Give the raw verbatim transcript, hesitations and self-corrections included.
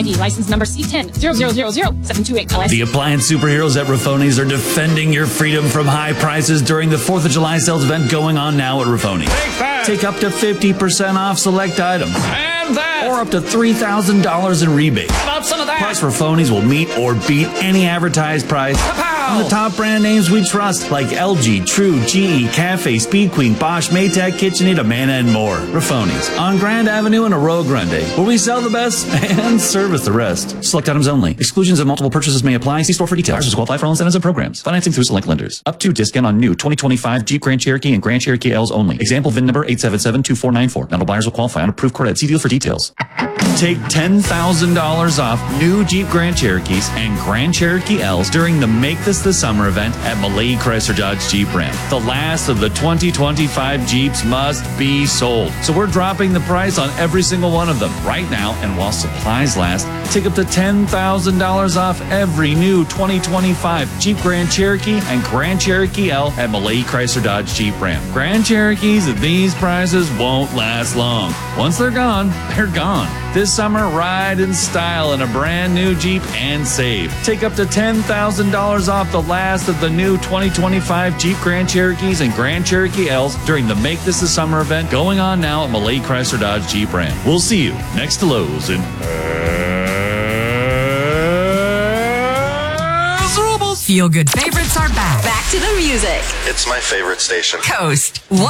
D, license number C ten zero zero zero zero seven two eight L S. The appliance superheroes at Rafoni's are defending your freedom from high prices during the fourth of July sales event going on now at Rafoni's. Take that. Take up to fifty percent off select items. And that. Or up to three thousand dollars in rebate. How about some of that? Plus, Rafoni's will meet or beat any advertised price on the top brand names we trust, like L G, True, G E, Cafe, Speed Queen, Bosch, Maytag, KitchenAid, Amana, and more. Rafoni's on Grand Avenue in Arroyo Grande, where we sell the best and service the rest. Select items only. Exclusions of multiple purchases may apply. See store for details. Ours qualify for all incentives and programs. Financing through select lenders. Up to discount on new twenty twenty-five Jeep Grand Cherokee and Grand Cherokee L's only. Example V I N number eight seven seven two four nine four. Not all buyers will qualify on approved credit. See deal for details. Take ten thousand dollars off new Jeep Grand Cherokees and Grand Cherokee L's during the Make This the Summer event at Malay Chrysler Dodge Jeep Ram. The last of the twenty twenty-five Jeeps must be sold. So we're dropping the price on every single one of them right now, and while supplies last, take up to ten thousand dollars off every new twenty twenty-five Jeep Grand Cherokee and Grand Cherokee L at Malay Chrysler Dodge Jeep Ram. Grand Cherokees at these prices won't last long. Once they're gone, they're gone. This summer, ride in style in a brand new Jeep and save. Take up to ten thousand dollars off the last of the new twenty twenty-five Jeep Grand Cherokees and Grand Cherokee L's during the Make This the Summer event going on now at Malay Chrysler Dodge Jeep Ram. We'll see you next to Lowe's in Feel Good favorites are back. Back to the music. It's my favorite station. Coast